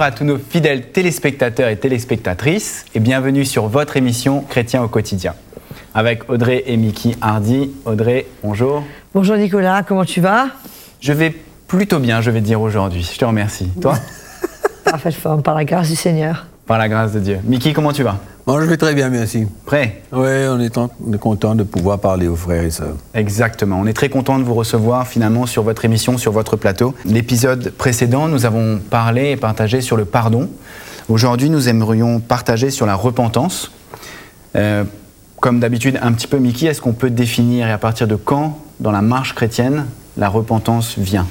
à tous nos fidèles téléspectateurs et téléspectatrices et bienvenue sur votre émission Chrétien au quotidien. Avec Audrey et Mickey Hardy. Audrey, bonjour. Bonjour Nicolas, comment tu vas? Je vais plutôt bien, je vais te dire aujourd'hui. Je te remercie. Toi? Parfaite forme, par la grâce du Seigneur. Par la grâce de Dieu. Mickey, comment tu vas? Moi, je vais très bien, merci. Prêt? Oui, on est content de pouvoir parler aux frères et sœurs. Exactement. On est très content de vous recevoir finalement sur votre émission, sur votre plateau. L'épisode précédent, nous avons parlé et partagé sur le pardon. Aujourd'hui, nous aimerions partager sur la repentance. Comme d'habitude, un petit peu, Mickey, est-ce qu'on peut définir et à partir de quand, dans la marche chrétienne, la repentance vient?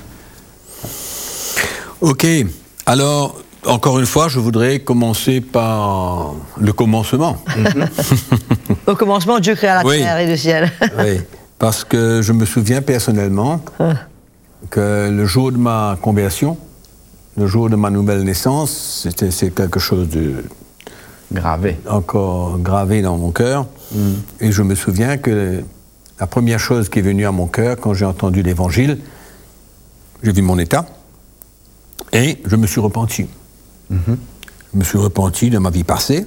Ok. Alors, encore une fois, je voudrais commencer par le commencement. Au commencement, Dieu créa la terre et le ciel. Oui, parce que je me souviens personnellement que le jour de ma conversion, le jour de ma nouvelle naissance, c'est quelque chose de encore gravé dans mon cœur. Et je me souviens que la première chose qui est venue à mon cœur quand j'ai entendu l'Évangile, j'ai vu mon état et je me suis repenti. Je me suis repenti de ma vie passée,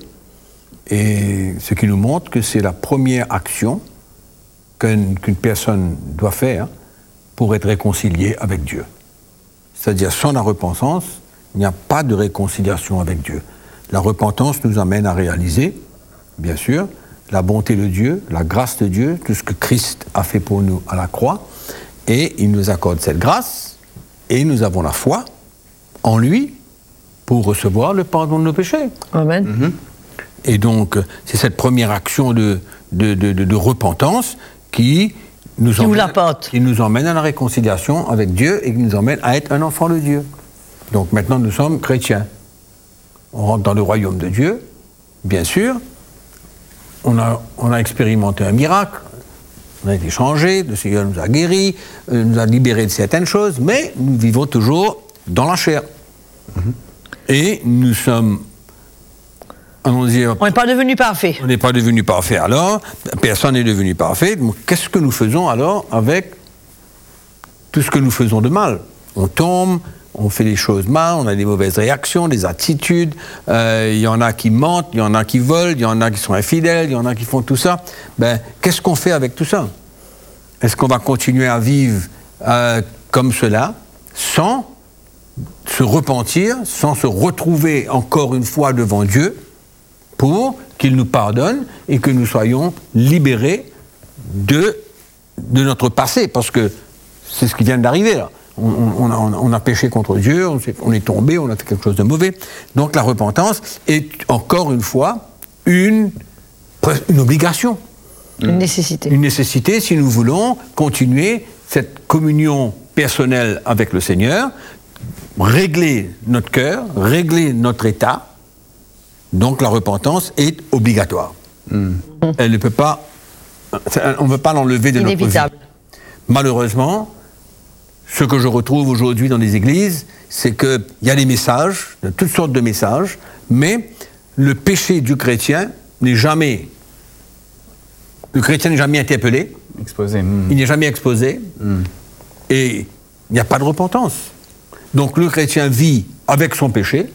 et ce qui nous montre que c'est la première action qu'une personne doit faire pour être réconciliée avec Dieu. C'est-à-dire, sans la repentance, il n'y a pas de réconciliation avec Dieu. La repentance nous amène à réaliser, bien sûr, la bonté de Dieu, la grâce de Dieu, tout ce que Christ a fait pour nous à la croix, et il nous accorde cette grâce, et nous avons la foi en lui, pour recevoir le pardon de nos péchés. Amen. Et donc, c'est cette première action de repentance qui nous emmène à la réconciliation avec Dieu et qui nous emmène à être un enfant de Dieu. Donc maintenant, nous sommes chrétiens. On rentre dans le royaume de Dieu, bien sûr. On a expérimenté un miracle. On a été changés, le Seigneur nous a guéris, nous a libérés de certaines choses, mais nous vivons toujours dans la chair. Et nous sommes, allons dire... On n'est pas devenu parfait. On n'est pas devenu parfait alors, personne n'est devenu parfait. Donc, qu'est-ce que nous faisons alors avec tout ce que nous faisons de mal? On tombe, on fait des choses mal, on a des mauvaises réactions, des attitudes, il y en a qui mentent, il y en a qui volent, il y en a qui sont infidèles, il y en a qui font tout ça. Ben, qu'est-ce qu'on fait avec tout ça? Est-ce qu'on va continuer à vivre comme cela, sans se repentir, sans se retrouver encore une fois devant Dieu pour qu'il nous pardonne et que nous soyons libérés de notre passé, parce que c'est ce qui vient d'arriver là. On a péché contre Dieu, on est tombé, on a fait quelque chose de mauvais. Donc la repentance est encore une fois une obligation. Une nécessité. Une nécessité si nous voulons continuer cette communion personnelle avec le Seigneur, régler notre cœur, régler notre état. Donc la repentance est obligatoire. Elle ne peut pas, on ne peut pas l'enlever de notre vie. Malheureusement, ce que je retrouve aujourd'hui dans les églises, c'est qu'il y a des messages, de toutes sortes de messages, mais le péché du chrétien n'est jamais... Le chrétien n'est jamais interpellé. Exposé. Il n'est jamais exposé. Et il n'y a pas de repentance. Donc le chrétien vit avec son péché,